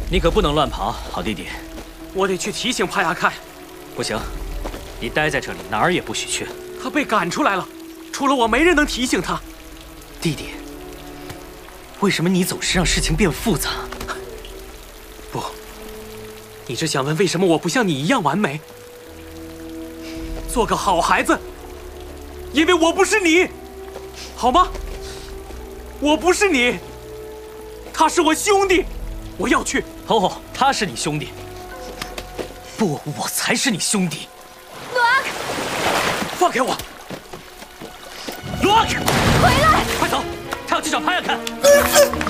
你可不能乱跑，好弟弟。 我得去提醒帕亚看。 不行，你待在这里，哪儿也不许去。 他被赶出来了，除了我，没人能提醒他。 弟弟，为什么你总是让事情变复杂？ 不，你是想问为什么我不像你一样完美？做个好孩子，因为我不是你，好吗？我不是你，他是我兄弟，我要去。 哦，他是你兄弟。不，我才是你兄弟。 鲁阿克， 放开我！ 罗克， 回来！ 快走，他要去找帕亚看。